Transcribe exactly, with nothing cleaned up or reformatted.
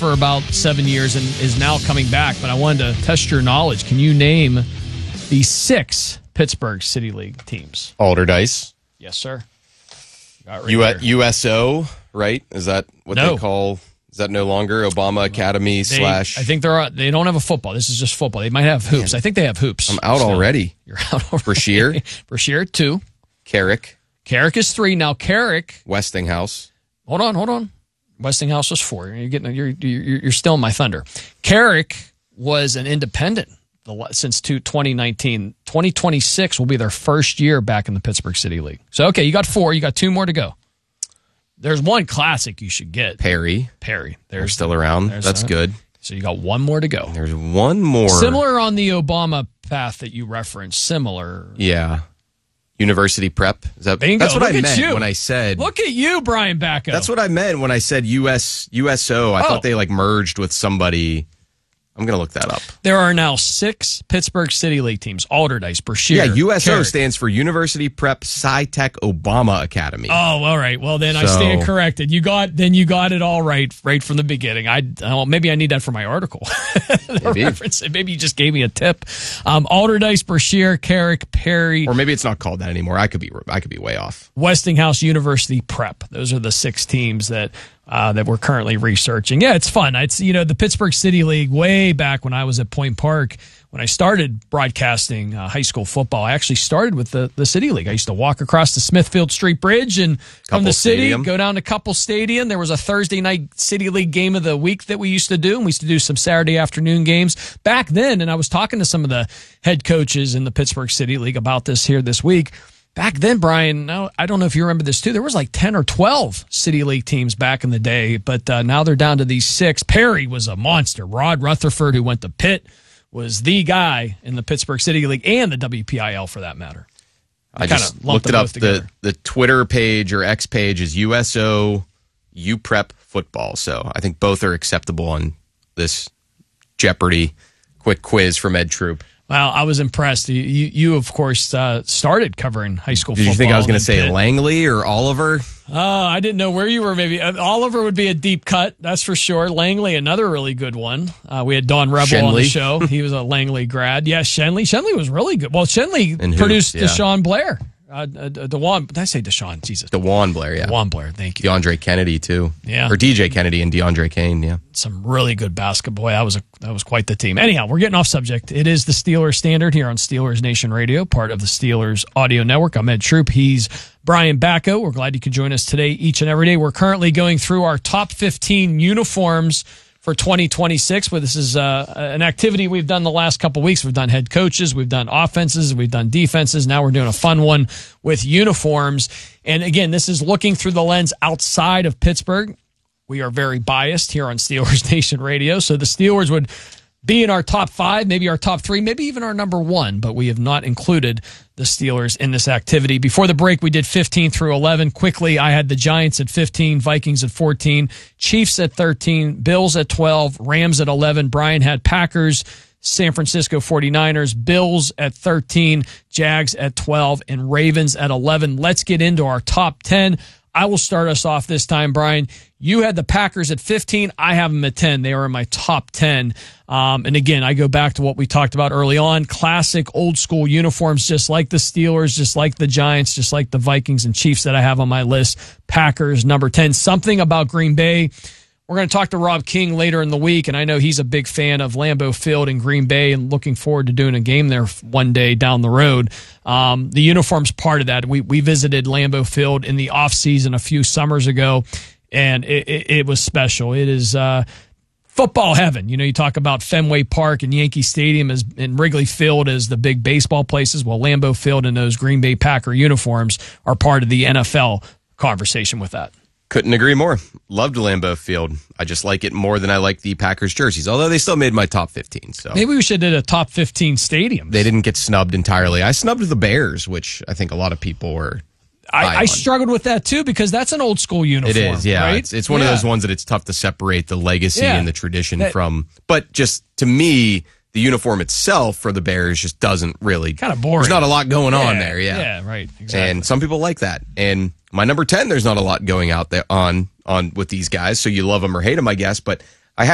for about seven years and is now coming back, but I wanted to test your knowledge. Can you name the six Pittsburgh City League teams? Alderdice. Yes, sir. Right U- U S O, right? Is that what no. they call? Is that no longer Obama Academy they, slash? I think they're they don't have a football. This is just football. They might have hoops. Man, I think they have hoops. I'm out so already. You're out already. Brashear. Brashear, two. Carrick. Carrick is three. Now Carrick. Westinghouse. Hold on, hold on. Westinghouse was four. You're getting you're you're, you're still in my thunder. Carrick was an independent since twenty nineteen. twenty twenty-six will be their first year back in the Pittsburgh City League. So, okay, you got four. You got two more to go. There's one classic you should get. Perry. Perry. They're They're still around. That's a, good. So you got one more to go. There's one more. Similar on the Obama path that you referenced. Similar. Yeah. University Prep. Is that, Bingo. That's what Look I at meant you. when I said. Look at you, Brian Bacco. That's what I meant when I said U S U S O. I oh. thought they like merged with somebody. I'm going to look that up. There are now six Pittsburgh City League teams. Alderdice, Brashear. Yeah, U S O Carrick. stands for University Prep Sci-Tech Obama Academy. Oh, all right. Well, then so, I stand corrected. You got then you got it all right right from the beginning. I well, maybe I need that for my article. maybe. Reference. Maybe you just gave me a tip. Um, Alderdice, Brashear, Carrick, Perry, or maybe it's not called that anymore. I could be I could be way off. Westinghouse, University Prep. Those are the six teams that uh, that we're currently researching. Yeah, it's fun. It's you know the Pittsburgh City League way back when I was at Point Park. When I started broadcasting uh, high school football, I actually started with the, the City League. I used to walk across the Smithfield Street Bridge and Couple from the city, Stadium. go down to Couple Stadium. There was a Thursday night City League game of the week that we used to do, and we used to do some Saturday afternoon games back then. And I was talking to some of the head coaches in the Pittsburgh City League about this here this week. Back then, Brian, no, I don't know if you remember this too. There was like ten or twelve City League teams back in the day, but uh, now they're down to these six. Perry was a monster. Rod Rutherford, who went to Pitt, was the guy in the Pittsburgh City League and the W P I L for that matter. I just looked it up. The, the Twitter page or X page is U S O U Prep Football. So I think both are acceptable on this Jeopardy quick quiz from Ed Troop. Well, I was impressed. You, you, you of course, uh, started covering high school Did football. you think I was going to say Pitt. Langley or Oliver? Oh, I didn't know where you were. Maybe uh, Oliver would be a deep cut, that's for sure. Langley, another really good one. Uh, we had Don Rebel Shenley. on the show. He was a Langley grad. Yeah, Shenley. Shenley was really good. Well, Shenley And who? produced Yeah. Deshaun Blair. Uh, uh, DeJuan, did I say Deshaun? Jesus. DeJuan Blair, yeah. DeJuan Blair, thank you. DeAndre Kennedy, too. Yeah. Or D J Kennedy and DeAndre Kane, yeah. Some really good basketball. Boy, that was a that was quite the team. Anyhow, we're getting off subject. It is the Steelers Standard here on Steelers Nation Radio, part of the Steelers Audio Network. I'm Ed Troop. He's Brian Bacco. We're glad you could join us today, each and every day. We're currently going through our top fifteen uniforms for twenty twenty-six. But this is uh, an activity we've done the last couple of weeks. We've done head coaches, we've done offenses, we've done defenses. Now we're doing a fun one with uniforms. And again, this is looking through the lens outside of Pittsburgh. We are very biased here on Steelers Nation Radio. So the Steelers would be in our top five, maybe our top three, maybe even our number one, but we have not included the Steelers in this activity. Before the break, we did fifteen through eleven. Quickly, I had the Giants at fifteen, Vikings at fourteen, Chiefs at thirteen, Bills at twelve, Rams at eleven. Brian had Packers, San Francisco forty-niners, Bills at thirteen, Jags at twelve, and Ravens at eleven. Let's get into our top ten. I will start us off this time, Brian. You had the Packers at fifteen. I have them at ten. They are in my top ten. Um, and again, I go back to what we talked about early on. Classic old school uniforms, just like the Steelers, just like the Giants, just like the Vikings and Chiefs that I have on my list. Packers, number ten. Something about Green Bay. We're going to talk to Rob King later in the week, and I know he's a big fan of Lambeau Field in Green Bay and looking forward to doing a game there one day down the road. Um, the uniform's part of that. We we visited Lambeau Field in the offseason a few summers ago, and it, it, it was special. It is uh, football heaven. You know, you talk about Fenway Park and Yankee Stadium as, and Wrigley Field as the big baseball places. Well, Lambeau Field and those Green Bay Packer uniforms are part of the N F L conversation with that. Couldn't agree more. Loved Lambeau Field. I just like it more than I like the Packers jerseys, although they still made my top fifteen. So maybe we should do a top fifteen stadium. They didn't get snubbed entirely. I snubbed the Bears, which I think a lot of people were. I, I struggled with that too because that's an old school uniform. It is, yeah. Right? It's, it's one yeah. of those ones that it's tough to separate the legacy yeah. and the tradition that, from. But just to me, the uniform itself for the Bears just doesn't really. Kind of boring. There's not a lot going yeah, on there. Yeah, yeah, right. Exactly. And some people like that. And my number ten, there's not a lot going out there on on with these guys. So you love them or hate them, I guess. But